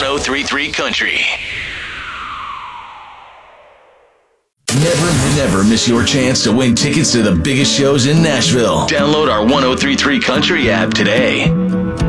1033 Country. Never miss your chance to win tickets to the biggest shows in Nashville. Download our 1033 Country app today.